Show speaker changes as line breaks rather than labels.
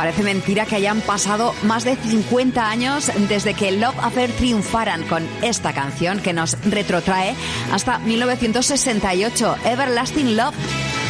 parece mentira que hayan pasado más de 50 años desde que Love Affair triunfaran con esta canción que nos retrotrae hasta 1968, Everlasting Love.